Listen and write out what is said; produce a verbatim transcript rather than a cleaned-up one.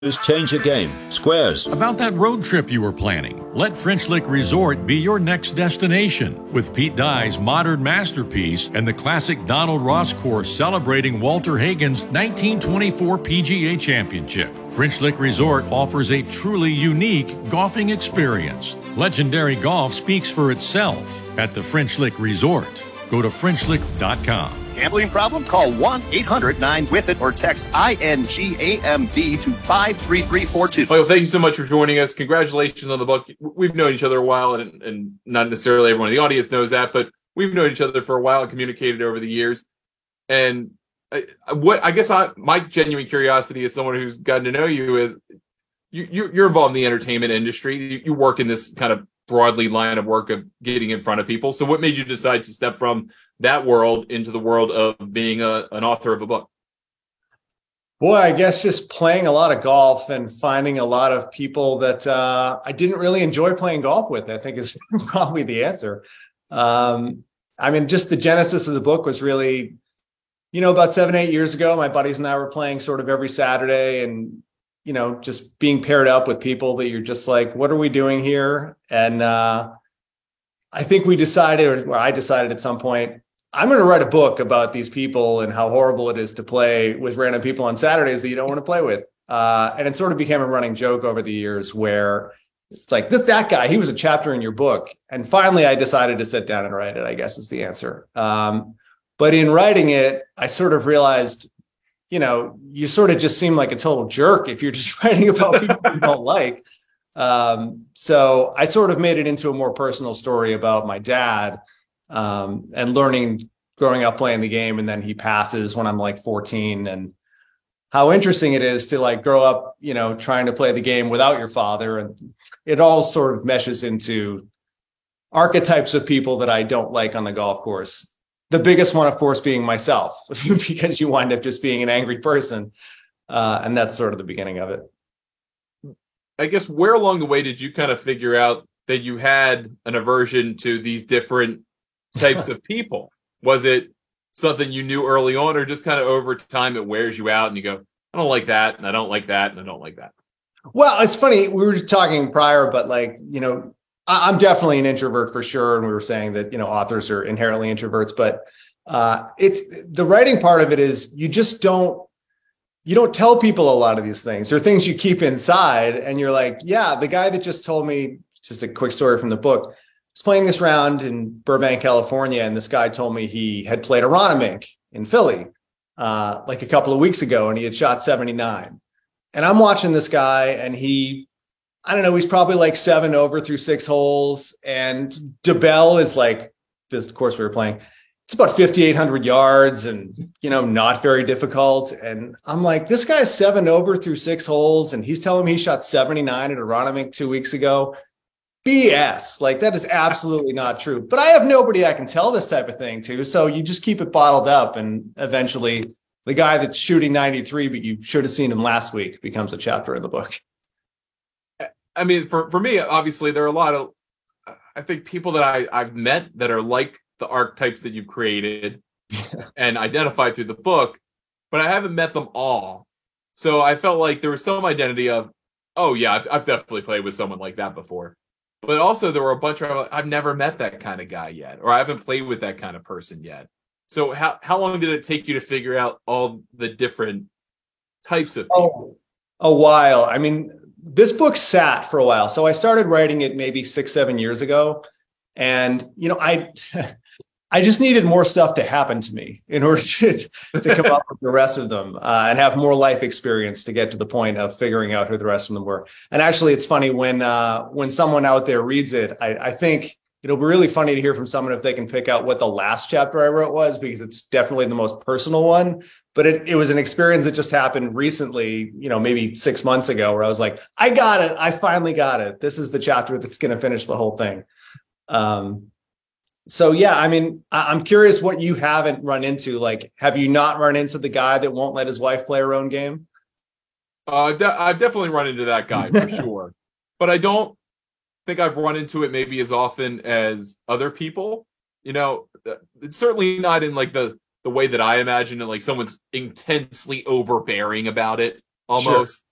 Change your game. Squares. About that road trip you were planning, let French Lick Resort be your next destination. With Pete Dye's modern masterpiece and the classic Donald Ross course celebrating Walter Hagen's nineteen twenty-four P G A Championship, French Lick Resort offers a truly unique golfing experience. Legendary golf speaks for itself at the French Lick Resort. Go to French Lick dot com. Gambling problem? Call one eight hundred nine with it or text I N G A M B to five three three four two. Michael, thank you so much for joining us. Congratulations on the book. We've known each other a while, and, and not necessarily everyone in the audience knows that, but we've known each other for a while and communicated over the years. And I, what I guess I, my genuine curiosity as someone who's gotten to know you is you, you, you're involved in the entertainment industry. You, you work in this kind of broadly line of work of getting in front of people. So what made you decide to step from that world into the world of being a, an author of a book? Boy, I guess just playing a lot of golf and finding a lot of people that uh, I didn't really enjoy playing golf with, I think is probably the answer. Um, I mean, just the genesis of the book was really, you know, about seven, eight years ago, my buddies and I were playing sort of every Saturday and, you know, just being paired up with people that you're just like, what are we doing here? And uh, I think we decided, or I decided at some point, I'm going to write a book about these people and how horrible it is to play with random people on Saturdays that you don't want to play with. Uh, and it sort of became a running joke over the years where it's like, this, that guy, he was a chapter in your book. And finally, I decided to sit down and write it, I guess is the answer. Um, but in writing it, I sort of realized, you know, you sort of just seem like a total jerk if you're just writing about people you don't like. Um, so I sort of made it into a more personal story about my dad. Um, and learning, growing up playing the game, and then he passes when I'm like fourteen, and how interesting it is to like grow up, you know, trying to play the game without your father. And it all sort of meshes into archetypes of people that I don't like on the golf course. The biggest one, of course, being myself, because you wind up just being an angry person. Uh, and that's sort of the beginning of it. I guess where along the way did you kind of figure out that you had an aversion to these different types of people? Was it something you knew early on, or just kind of over time it wears you out and you go, I don't like that, and I don't like that, and I don't like that? Well, it's funny. We were talking prior, but like, you know, I- I'm definitely an introvert for sure. And we were saying that, you know, authors are inherently introverts, but uh, it's the writing part of it is you just don't, you don't tell people a lot of these things. They're things you keep inside, and you're like, yeah, the guy that just told me, just a quick story from the book, was playing this round in Burbank, California, and this guy told me he had played Aronimink in Philly uh, like a couple of weeks ago, and he had shot seventy-nine. And I'm watching this guy, and he, I don't know, he's probably like seven over through six holes, and DeBell is like, this course we were playing, it's about fifty-eight hundred yards and, you know, not very difficult. And I'm like, this guy's seven over through six holes, and he's telling me he shot seventy-nine at Aronimink two weeks ago. B S, like that is absolutely not true. But I have nobody I can tell this type of thing to. So you just keep it bottled up, and eventually the guy that's shooting ninety-three, but you should have seen him last week, becomes a chapter in the book. I mean, for, for me, obviously, there are a lot of, I think, people that I, I've met that are like the archetypes that you've created and identified through the book, but I haven't met them all. So I felt like there was some identity of, oh, yeah, I've, I've definitely played with someone like that before. But also there were a bunch of, I've never met that kind of guy yet, or I haven't played with that kind of person yet. So how, how long did it take you to figure out all the different types of people? Oh, a while. I mean, this book sat for a while. So I started writing it maybe six, seven years ago. And, you know, I, I just needed more stuff to happen to me in order to, to come up with the rest of them uh, and have more life experience to get to the point of figuring out who the rest of them were. And actually, it's funny when uh, when someone out there reads it, I, I think it'll be really funny to hear from someone if they can pick out what the last chapter I wrote was, because it's definitely the most personal one. But it, it was an experience that just happened recently, you know, maybe six months ago, where I was like, I got it. I finally got it. This is the chapter that's going to finish the whole thing. Um, So, yeah, I mean, I'm curious what you haven't run into. Like, have you not run into the guy that won't let his wife play her own game? Uh, de- I've definitely run into that guy for sure. But I don't think I've run into it maybe as often as other people. You know, it's certainly not in like the, the way that I imagine it, like someone's intensely overbearing about it almost. Sure.